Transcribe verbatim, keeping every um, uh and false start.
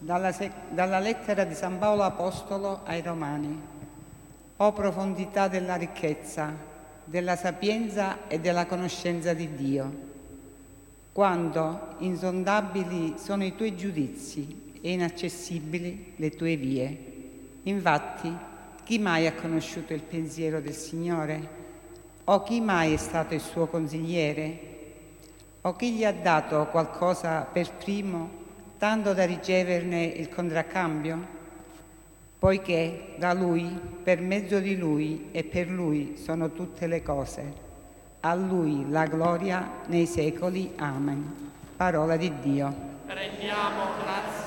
Dalla, se- dalla lettera di San Paolo Apostolo ai Romani. O profondità della ricchezza, della sapienza e della conoscenza di Dio, quanto insondabili sono i tuoi giudizi e inaccessibili le tue vie. Infatti, chi mai ha conosciuto il pensiero del Signore? O chi mai è stato il suo consigliere? O chi gli ha dato qualcosa per primo, tanto da riceverne il contraccambio? Poiché da Lui, per mezzo di Lui e per Lui sono tutte le cose. A Lui la gloria nei secoli. Amen. Parola di Dio. Rendiamo grazie